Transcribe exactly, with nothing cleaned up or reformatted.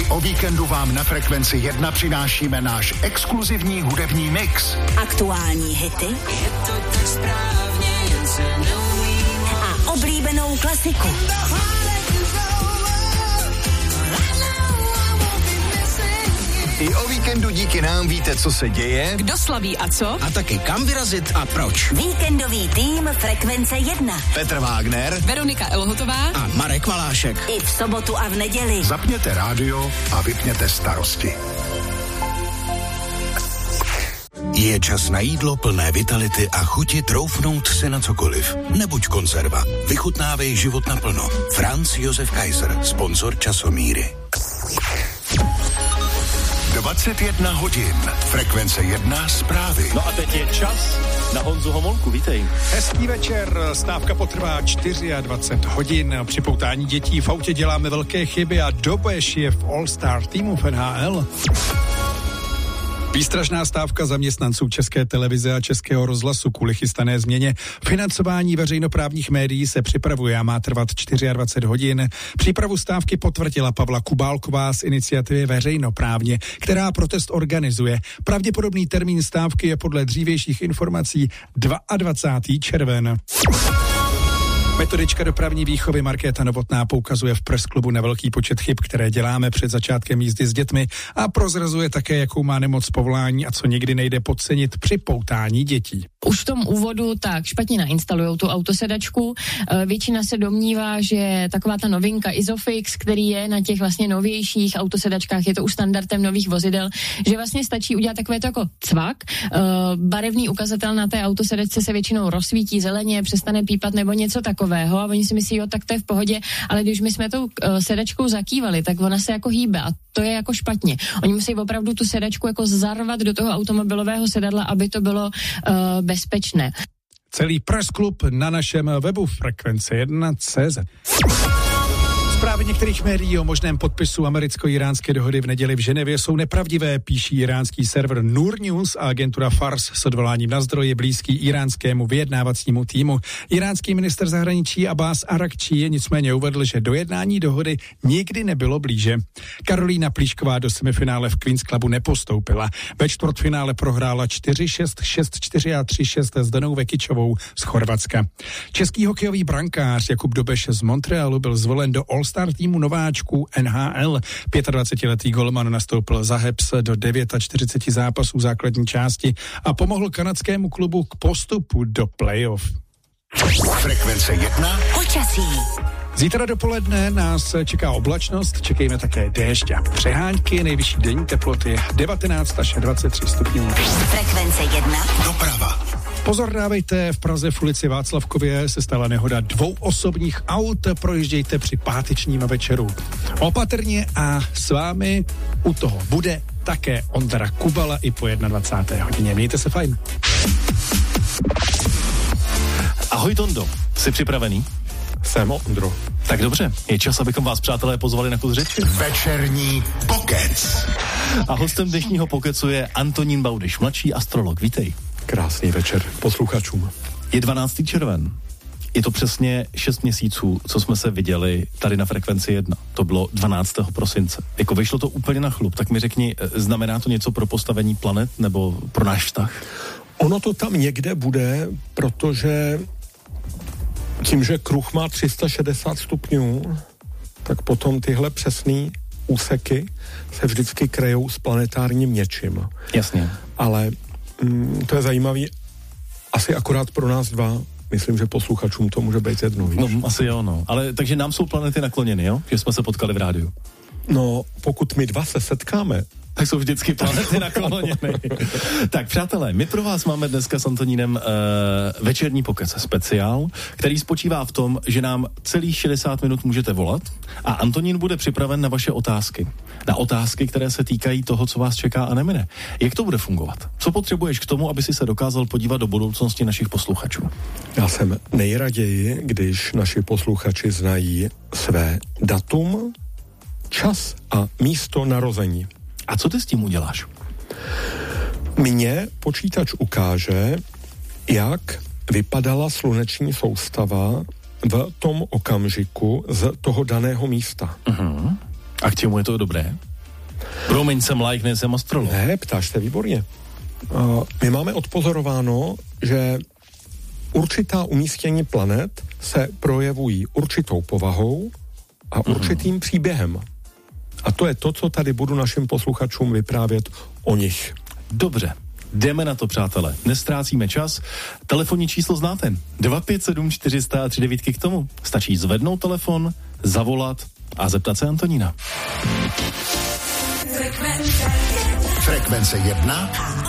O víkendu vám na Frekvenci jedna přinášíme náš exkluzivní hudební mix. Aktuální hity a oblíbenou klasiku. I o víkendu díky nám víte, co se děje, kdo slaví a co, a taky kam vyrazit a proč. Víkendový tým Frekvence jedna. Petr Wagner, Veronika Elhotová a Marek Valášek. I v sobotu a v neděli. Zapněte rádio a vypněte starosti. Je čas na jídlo plné vitality a chuti troufnout si na cokoliv. Nebuď konzerva. Vychutnávej život naplno. Franz Josef Kaiser, sponzor Časomíry. dvacet jedna hodin. Frekvence jedna zprávy. No a teď je čas na Honzu Homolku, vítej. Hezký večer, stávka potrvá dvacet čtyři hodin. Při poutání dětí v autě děláme velké chyby a Dobeš je v All-Star týmu v N H L. Výstražná stávka zaměstnanců České televize a Českého rozhlasu kvůli chystané změně financování veřejnoprávních médií se připravuje a má trvat dvacet čtyři hodin. Přípravu stávky potvrdila Pavla Kubálková z iniciativy Veřejnoprávně, která protest organizuje. Pravděpodobný termín stávky je podle dřívějších informací dvacátého druhého června. Metodička dopravní výchovy Markéta Novotná poukazuje v Press klubu na velký počet chyb, které děláme před začátkem jízdy s dětmi a prozrazuje také, jakou má nemoc povolání a co nikdy nejde podcenit při poutání dětí. Už v tom úvodu tak špatně nainstalujou tu autosedačku. Většina se domnívá, že taková ta novinka Isofix, který je na těch vlastně novějších autosedačkách, je to už standardem nových vozidel, že vlastně stačí udělat takové to jako cvak. Barevný ukazatel na té autosedačce se většinou rozsvítí zeleně, přestane pípat nebo něco takového a oni si myslí, jo, tak to je v pohodě, ale když my jsme tou sedačkou zakývali, tak ona se jako hýbe a to je jako špatně. Oni musí opravdu tu sedačku jako zarvat do toho automobilového sedadla, aby to bylo uh, bezpečné. Celý Press klub na našem webu Frekvence jedna tečka cé zet. Zprávy některých médií o možném podpisu americko-iránské dohody v neděli v Ženevě jsou nepravdivé, píší iránský server Noor News a agentura Fars s odvoláním na zdroje blízký iránskému vyjednávacímu týmu. Iránský minister zahraničí Abbas Arakčí nicméně uvedl, že dojednání dohody nikdy nebylo blíže. Karolína Plíšková do semifinále v Queen's Clubu nepostoupila. Ve čtvrtfinále prohrála čtyři šest, šest čtyři a tři šest s Danou Vekičovou z Chorvatska. Český hokejový brankář Jakub Dobeš z Montrealu byl zvolen do All Star týmu nováčků N H L. dvacetipětiletý golman nastoupil za Habs do čtyřicet devět zápasů základní části a pomohl kanadskému klubu k postupu do playoff. Frekvence jedna. Počasí. Zítra dopoledne nás čeká oblačnost, čekejme také déšť a přehánky, nejvyšší denní teploty devatenáct až dvacet tři stupňů. Frekvence jedna. Doprava. Pozor dávejte, v Praze v ulici Václavkově se stala nehoda dvou osobních aut, projíždějte při pátečním večeru. Opatrně a s vámi u toho bude také Ondra Kubala i po dvacáté jedné hodině. Mějte se fajn. Ahoj Tondo, jsi připravený? Jsem, Ondro. Tak dobře, je čas, abychom vás, přátelé, pozvali na kus řeči. Večerní pokec. A hostem dnešního pokecu je Antonín Baudyš, mladší astrolog. Vítej. Krásný večer posluchačům. Je dvanáctého červen. Je to přesně šest měsíců, co jsme se viděli tady na Frekvenci jedna. To bylo dvanáctého prosince. Jako vyšlo to úplně na chlup. Tak mi řekni, znamená to něco pro postavení planet nebo pro náš vztah? Ono to tam někde bude, protože tím, že kruh má tři sta šedesát stupňů, tak potom tyhle přesný úseky se vždycky krejou s planetárním něčím. Jasně. Ale mm, to je zajímavý asi akorát pro nás dva. Myslím, že posluchačům to může být jedno, víš? No, asi jo, no. Ale takže nám jsou planety nakloněny, jo? Že jsme se potkali v rádiu. No, pokud my dva se setkáme, tak jsou vždycky planety nakloněny. Tak, přátelé, my pro vás máme dneska s Antonínem uh, večerní pokec speciál, který spočívá v tom, že nám celých šedesát minut můžete volat a Antonín bude připraven na vaše otázky. Na otázky, které se týkají toho, co vás čeká a nemine. Jak to bude fungovat? Co potřebuješ k tomu, aby si se dokázal podívat do budoucnosti našich posluchačů? Já jsem nejraději, když naši posluchači znají své datum, čas a místo narození. A co ty s tím uděláš? Mně počítač ukáže, jak vypadala sluneční soustava v tom okamžiku z toho daného místa. Uh-huh. A k čemu je to dobré? Promiň, jsem like, nejsem astrolog. Ne, ptáš se výborně. Uh, my máme odpozorováno, že určitá umístění planet se projevují určitou povahou a určitým mm. příběhem. A to je to, co tady budu našim posluchačům vyprávět o nich. Dobře. Jdeme na to, přátelé. Nestrácíme čas. Telefonní číslo znáte. dva pět sedm čtyři sta tři devítky k tomu. Stačí zvednout telefon, zavolat a zeptat se Antonína. Frekvence jedna.